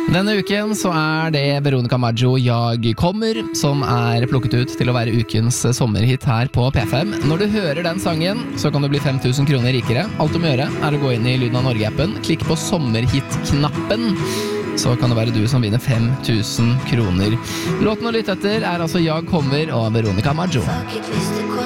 Denne uken så det Veronica Maggio Jeg kommer som plukket ut til å være ukens sommerhit her på P5. Når du hører den sangen, så kan du bli 5 000 kroner rikere. Alt du må gjøre å gå inn i Lyden av Norge-appen, klikk på sommerhit-knappen, så kan det være du som vinner 5 000 kroner. Låten å lytte etter altså Jeg kommer og Veronica Maggio.